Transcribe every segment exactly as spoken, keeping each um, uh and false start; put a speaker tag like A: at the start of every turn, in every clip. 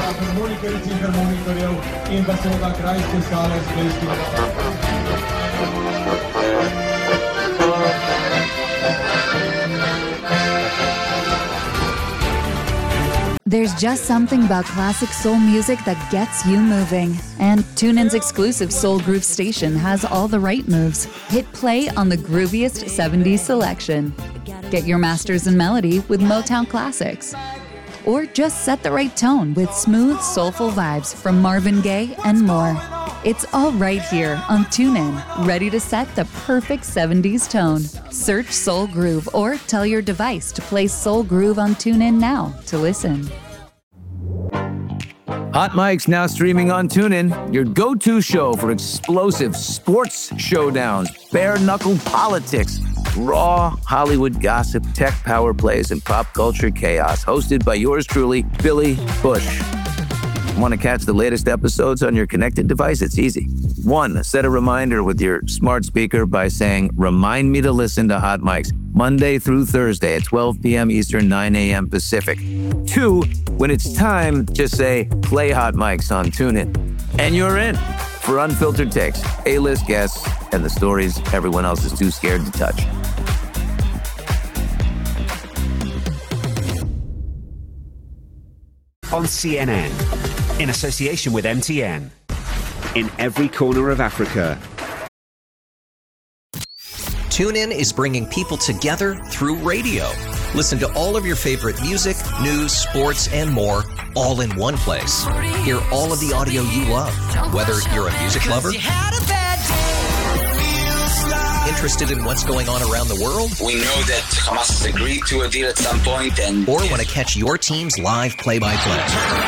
A: harmonikeri filharmonikerjev in pa seveda krajske skale s pleskim.
B: There's just something about classic soul music that gets you moving. And TuneIn's exclusive Soul Groove station has all the right moves. Hit play on the grooviest seventies selection. Get your masters in melody with Motown classics. Or just set the right tone with smooth, soulful vibes from Marvin Gaye and more. It's all right here on TuneIn, ready to set the perfect seventies tone. Search Soul Groove or tell your device to play Soul Groove on TuneIn now to listen.
C: Hot Mic's now streaming on TuneIn, your go-to show for explosive sports showdowns, bare-knuckle politics, raw Hollywood gossip, tech power plays, and pop culture chaos. Hosted by yours truly, Billy Bush. Want to catch the latest episodes on your connected device? It's easy. One, set a reminder with your smart speaker by saying, remind me to listen to Hot Mics Monday through Thursday at twelve p.m. Eastern, nine a.m. Pacific. Two, when it's time, just say, play Hot Mics on TuneIn. And you're in for unfiltered takes, A-list guests, and the stories everyone else is too scared to touch.
D: On C N N, in association with M T N, in every corner of Africa.
E: TuneIn is bringing people together through radio. Listen to all of your favorite music, news, sports, and more, all in one place. Hear all of the audio you love, whether you're a music lover, interested in what's going on around the world,
F: we know that Hamas has agreed to a deal at some point, and
E: or want to catch your team's live play-by-play.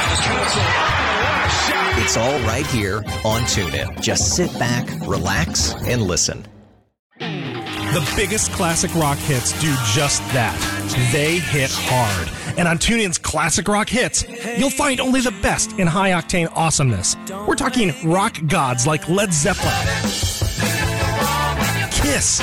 E: It's all right here on TuneIn. Just sit back, relax, and listen.
G: The biggest classic rock hits do just that. They hit hard. And on TuneIn's Classic Rock Hits, you'll find only the best in high-octane awesomeness. We're talking rock gods like Led Zeppelin, Kiss,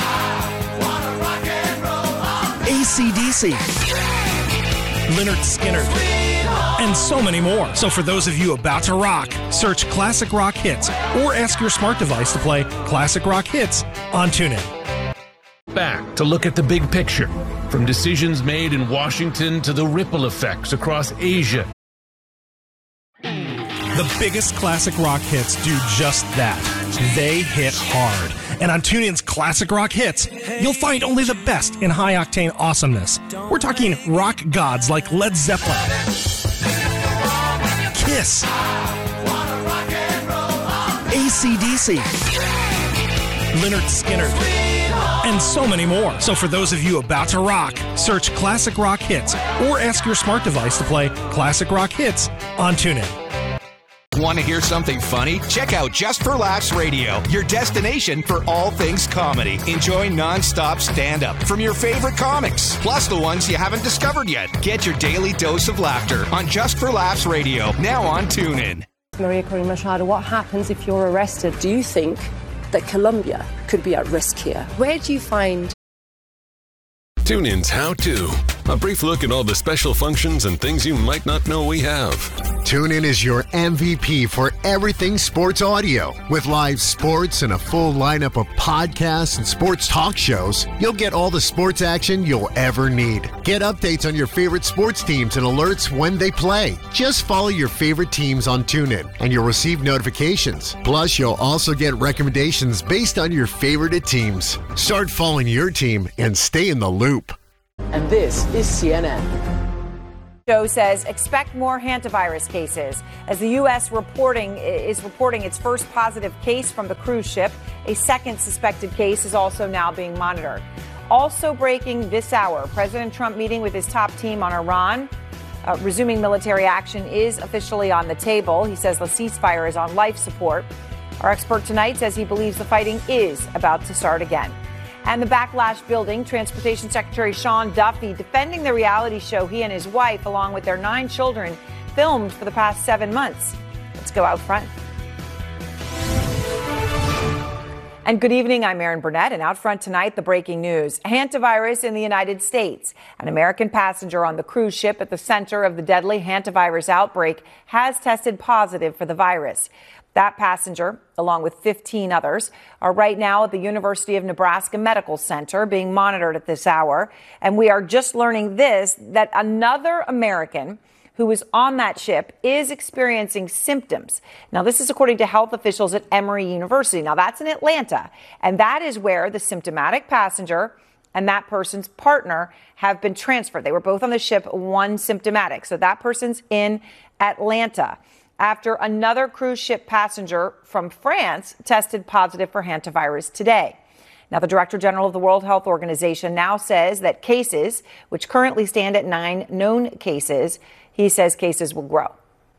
G: A C D C, Lynyrd Skynyrd, and so many more. So for those of you about to rock, search Classic Rock Hits or ask your smart device to play Classic Rock Hits on TuneIn.
H: Back to look at the big picture, from decisions made in Washington to the ripple effects across Asia.
G: The biggest classic rock hits do just that. They hit hard. And on TuneIn's Classic Rock Hits, you'll find only the best in high-octane awesomeness. We're talking rock gods like Led Zeppelin, Kiss, A C D C, Lynyrd Skynyrd, and so many more. So for those of you about to rock, search Classic Rock Hits or ask your smart device to play Classic Rock Hits on TuneIn.
I: Want to hear something funny? Check out Just for Laughs Radio, your destination for all things comedy. Enjoy non-stop stand-up from your favorite comics, plus the ones you haven't discovered yet. Get your daily dose of laughter on Just for Laughs Radio, now on TuneIn.
J: Maria Corina Machado, what happens if you're arrested? Do you think that Colombia could be at risk here? Where do you find...
K: TuneIn's How To. A brief look at all the special functions and things you might not know we have.
L: TuneIn is your M V P for everything sports audio. With live sports and a full lineup of podcasts and sports talk shows, you'll get all the sports action you'll ever need. Get updates on your favorite sports teams and alerts when they play. Just follow your favorite teams on TuneIn, and you'll receive notifications. Plus, you'll also get recommendations based on your favorited teams. Start following your team and stay in the loop.
M: And this is C N N.
N: Joe says expect more hantavirus cases as the U S reporting is reporting its first positive case from the cruise ship. A second suspected case is also now being monitored. Also breaking this hour, President Trump meeting with his top team on Iran. Uh, resuming military action is officially on the table. He says the ceasefire is on life support. Our expert tonight says he believes the fighting is about to start again. And the backlash building, Transportation Secretary Sean Duffy defending the reality show he and his wife, along with their nine children, filmed for the past seven months. Let's go out front. And good evening, I'm Erin Burnett, and out front tonight, the breaking news. Hantavirus in the United States. An American passenger on the cruise ship at the center of the deadly hantavirus outbreak has tested positive for the virus. That passenger, along with fifteen others, are right now at the University of Nebraska Medical Center being monitored at this hour. And we are just learning this, that another American who was on that ship is experiencing symptoms. Now, this is according to health officials at Emory University. Now, that's in Atlanta, and that is where the symptomatic passenger and that person's partner have been transferred. They were both on the ship, one symptomatic. So that person's in Atlanta after another cruise ship passenger from France tested positive for hantavirus today. Now, the Director General of the World Health Organization now says that cases, which currently stand at nine known cases, he says cases will grow.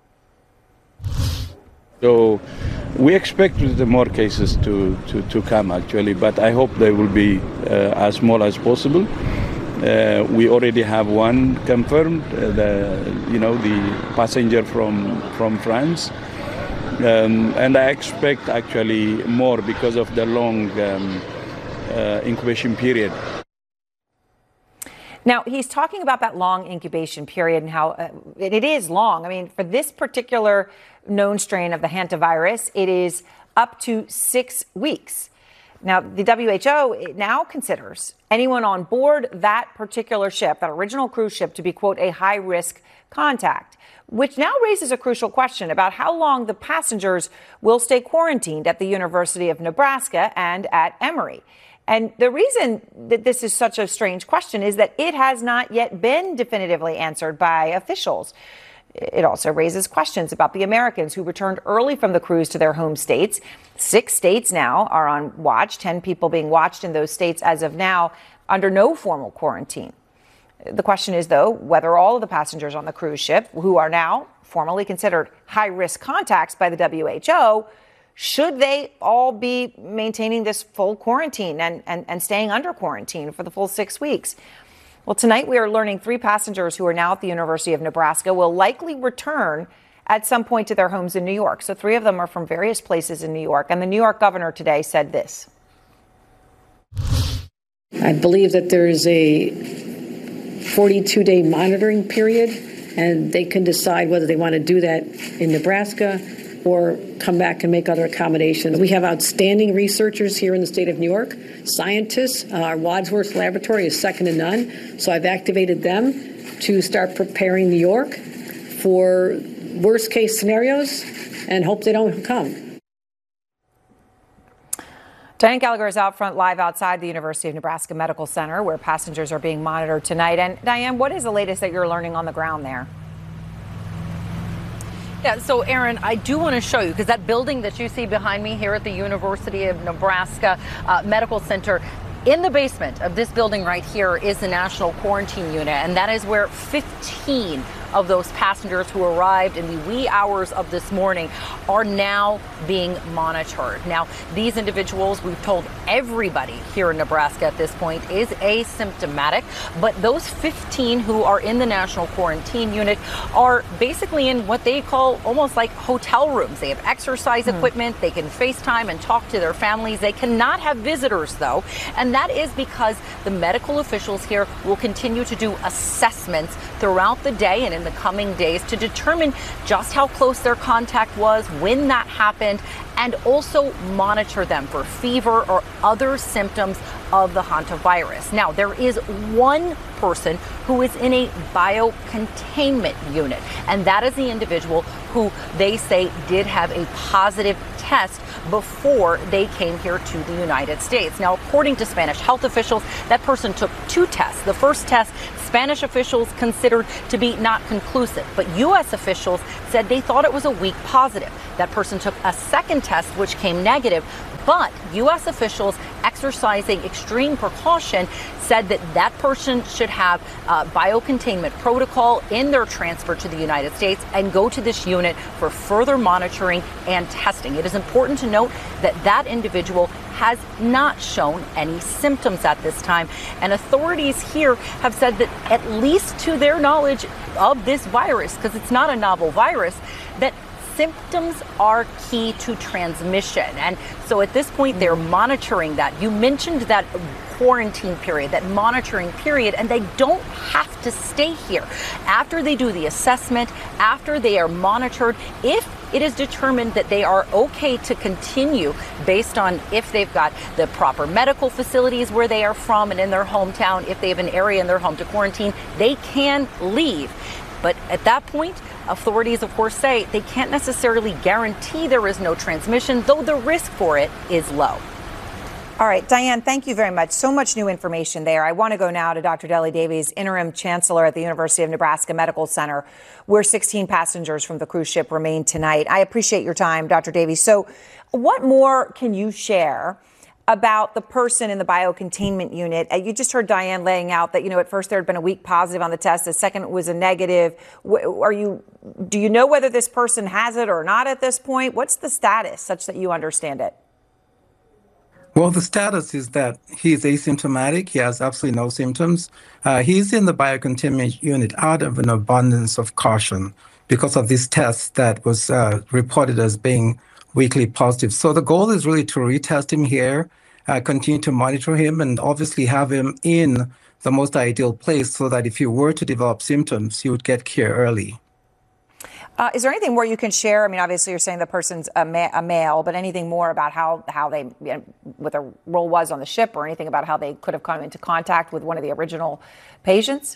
O: So we expect the more cases to, to, to come, actually, but I hope they will be uh, as small as possible. Uh, we already have one confirmed, uh, the, you know, the passenger from, from France. Um, and I expect actually more because of the long um, uh, incubation period.
N: Now, he's talking about that long incubation period and how uh, it, it is long. I mean, for this particular known strain of the hantavirus, it is up to six weeks. Now, the W H O it now considers anyone on board that particular ship, that original cruise ship, to be, quote, a high-risk contact, which now raises a crucial question about how long the passengers will stay quarantined at the University of Nebraska and at Emory. And the reason that this is such a strange question is that it has not yet been definitively answered by officials. It also raises questions about the Americans who returned early from the cruise to their home states. Six states now are on watch, ten people being watched in those states as of now under no formal quarantine. The question is, though, whether all of the passengers on the cruise ship, who are now formally considered high-risk contacts by the W H O, should they all be maintaining this full quarantine and, and, and staying under quarantine for the full six weeks? Well, tonight we are learning three passengers who are now at the University of Nebraska will likely return at some point to their homes in New York. So three of them are from various places in New York. And the New York governor today said this.
P: I believe that there is a forty-two day monitoring period, and they can decide whether they want to do that in Nebraska or come back and make other accommodations. We have outstanding researchers here in the state of New York, scientists. Uh, our Wadsworth Laboratory is second to none, so I've activated them to start preparing New York for worst-case scenarios and hope they don't come.
N: Diane Gallagher is out front live outside the University of Nebraska Medical Center, where passengers are being monitored tonight. And Diane, what is the latest that you're learning on the ground there?
Q: Yeah, so Erin, I do want to show you, because that building that you see behind me here at the University of Nebraska uh, Medical Center, in the basement of this building right here is the National Quarantine Unit, and that is where fifteen of those passengers who arrived in the wee hours of this morning are now being monitored. Now, these individuals, we've told everybody here in Nebraska at this point, is asymptomatic, but those fifteen who are in the National Quarantine Unit are basically in what they call almost like hotel rooms. They have exercise hmm. equipment, they can FaceTime and talk to their families. They cannot have visitors, though, and that is because the medical officials here will continue to do assessments throughout the day and in the coming days to determine just how close their contact was, when that happened, and also monitor them for fever or other symptoms of the hantavirus. Now, there is one person who is in a biocontainment unit, and that is the individual who they say did have a positive test before they came here to the United States. Now, according to Spanish health officials, that person took two tests. The first test, Spanish officials considered to be not conclusive, but U S officials said they thought it was a weak positive. That person took a second test, which came negative, but U S officials, exercising extreme precaution, said that that person should have a biocontainment protocol in their transfer to the United States and go to this unit for further monitoring and testing. It is important to note that that individual has not shown any symptoms at this time, and authorities here have said that, at least to their knowledge of this virus, because it's not a novel virus, that symptoms are key to transmission. And so at this point, they're monitoring that. You mentioned that quarantine period, that monitoring period, and they don't have to stay here. After they do the assessment, after they are monitored, if it is determined that they are okay to continue based on if they've got the proper medical facilities where they are from and in their hometown, if they have an area in their home to quarantine, they can leave. But at that point, authorities, of course, say they can't necessarily guarantee there is no transmission, though the risk for it is low.
N: All right, Diane, thank you very much. So much new information there. I want to go now to Doctor Deli Davies, interim chancellor at the University of Nebraska Medical Center, where sixteen passengers from the cruise ship remain tonight. I appreciate your time, Doctor Davies. So what more can you share about the person in the biocontainment unit? Uh, you just heard Diane laying out that, you know, at first there had been a weak positive on the test. The second was a negative. W- are you, do you know whether this person has it or not at this point? What's the status such that you understand it?
R: Well, the status is that he's asymptomatic. He has absolutely no symptoms. Uh, he's in the biocontainment unit out of an abundance of caution because of this test that was uh, reported as being weakly positive. So the goal is really to retest him here, uh, continue to monitor him, and obviously have him in the most ideal place so that if he were to develop symptoms, he would get care early.
N: Uh, is there anything more you can share? I mean, obviously you're saying the person's a, ma- a male, but anything more about how, how they, you know, what their role was on the ship, or anything about how they could have come into contact with one of the original patients?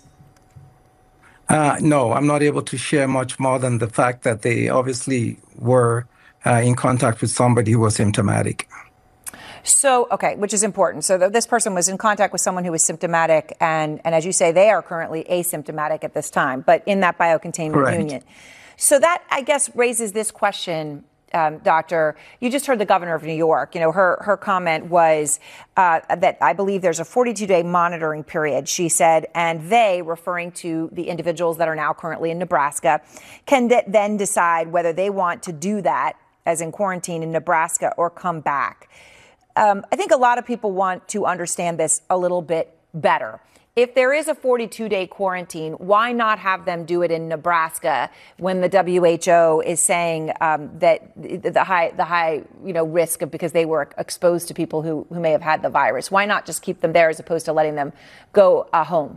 R: Uh, no, I'm not able to share much more than the fact that they obviously were uh, in contact with somebody who was symptomatic.
N: So, okay, which is important. So th- this person was in contact with someone who was symptomatic, and, and as you say, they are currently asymptomatic at this time, but in that biocontainment
R: Correct.
N: unit. So that, I guess, raises this question, um, Doctor. You just heard the governor of New York. You know, her her comment was uh, that I believe there's a forty-two day monitoring period, she said, and they, referring to the individuals that are now currently in Nebraska, can de- then decide whether they want to do that, as in quarantine in Nebraska, or come back. Um, I think a lot of people want to understand this a little bit better. If there is a forty-two day quarantine, why not have them do it in Nebraska when the W H O is saying um, that the high, the high, you know, risk of, because they were exposed to people who, who may have had the virus? Why not just keep them there as opposed to letting them go uh, home?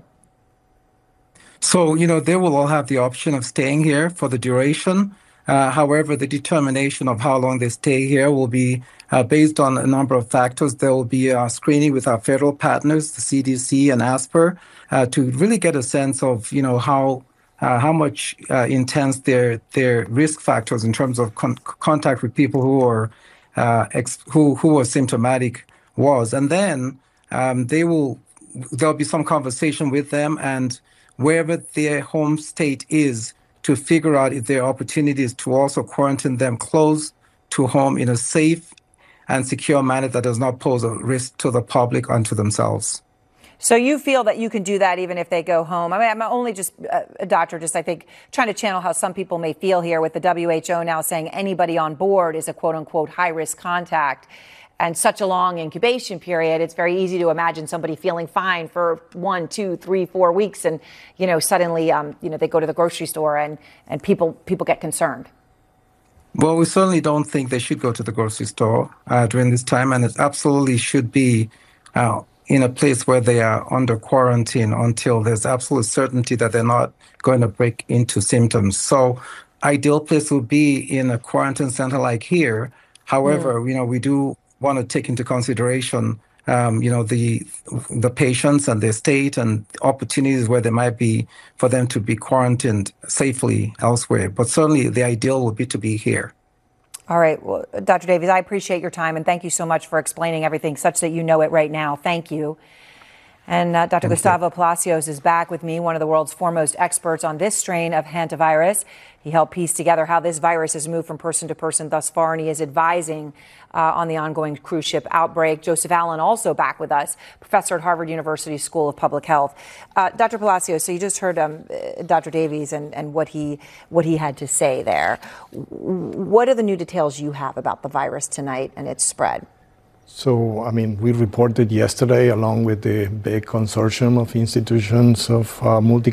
R: So, you know, they will all have the option of staying here for the duration. Uh, however, the determination of how long they stay here will be uh, based on a number of factors. There will be a screening with our federal partners, the C D C and ASPR, uh, to really get a sense of, you know, how uh, how much uh, intense their their risk factors in terms of con- contact with people who are uh, ex- who who are symptomatic was, and then um, they will there'll be some conversation with them, and wherever their home state is, to figure out if there are opportunities to also quarantine them close to home in a safe and secure manner that does not pose a risk to the public and to themselves.
N: So you feel that you can do that even if they go home? I mean, I'm only just uh, a doctor, just I think trying to channel how some people may feel here with the W H O now saying anybody on board is a quote unquote high risk contact. And such a long incubation period, it's very easy to imagine somebody feeling fine for one, two, three, four weeks, and you know suddenly, um, you know, they go to the grocery store and and people people get concerned.
R: Well, we certainly don't think they should go to the grocery store uh, during this time, and it absolutely should be uh, in a place where they are under quarantine until there's absolute certainty that they're not going to break into symptoms. So, ideal place would be in a quarantine center like here. However, mm. you know, we do want to take into consideration, um, you know, the the patients and their state and opportunities where there might be for them to be quarantined safely elsewhere. But certainly the ideal would be to be here.
N: All right. Well, Doctor Davies, I appreciate your time, and thank you so much for explaining everything such that you know it right now. Thank you. And uh, Doctor Gustavo Palacios is back with me, one of the world's foremost experts on this strain of hantavirus. He helped piece together how this virus has moved from person to person thus far, and he is advising uh, on the ongoing cruise ship outbreak. Joseph Allen also back with us, professor at Harvard University School of Public Health. Uh, Doctor Palacios, so you just heard um, Doctor Davies and, and what he what he had to say there. What are the new details you have about the virus tonight and its spread?
S: So, I mean, we reported yesterday, along with the big consortium of institutions of uh, multi